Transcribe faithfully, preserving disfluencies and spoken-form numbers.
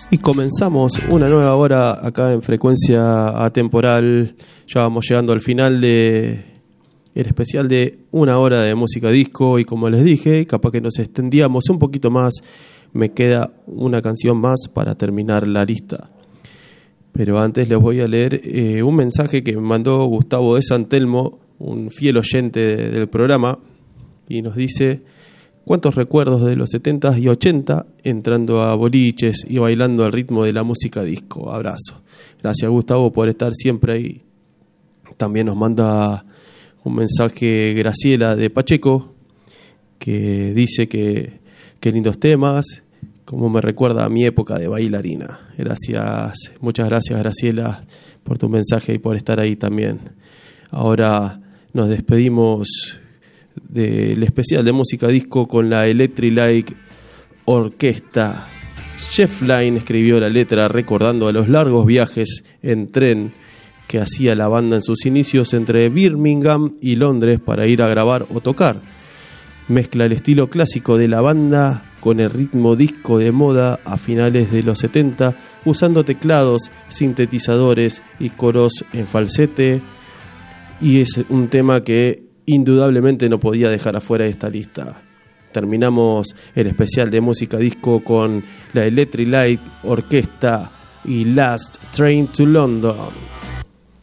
Y comenzamos una nueva hora acá en Frecuencia Atemporal. Ya vamos llegando al final de el especial de una hora de música disco. Y como les dije, capaz que nos extendíamos un poquito más. Me queda una canción más para terminar la lista. Pero antes les voy a leer eh, un mensaje que me mandó Gustavo de San Telmo, un fiel oyente de, del programa. Y nos dice: ¿cuántos recuerdos de los setenta y ochenta entrando a boliches y bailando al ritmo de la música disco? Abrazo. Gracias, Gustavo, por estar siempre ahí. También nos manda un mensaje Graciela de Pacheco, que dice que qué lindos temas, como me recuerda a mi época de bailarina. Gracias, muchas gracias, Graciela, por tu mensaje y por estar ahí también. Ahora nos despedimos del especial de música disco con la Electric Light Orquesta. Jeff Lynne escribió la letra recordando a los largos viajes en tren que hacía la banda en sus inicios entre Birmingham y Londres para ir a grabar o tocar. Mezcla el estilo clásico de la banda con el ritmo disco de moda a finales de los setenta, usando teclados, sintetizadores y coros en falsete, y es un tema que indudablemente no podía dejar afuera de esta lista. Terminamos el especial de música disco con la Electric Light Orquesta y Last Train to London.